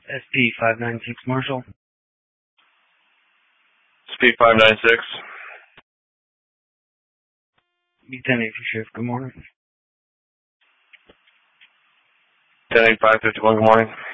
SP 596 Marshall. Speed 596. B10 for shift. Good morning. 10-8-551, good morning.